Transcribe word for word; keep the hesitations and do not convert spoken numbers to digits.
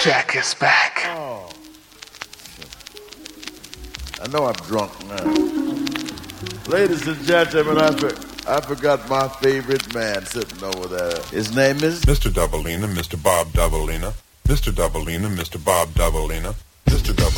Jack is back. Oh. I know I'm drunk now. Ladies and gentlemen, I, for, I forgot my favorite man sitting over there. His name is Mister Doubleina, Mister Bob Doubleina. Mister Doubleina, Mister Bob Doubleina. Mister Doubleina.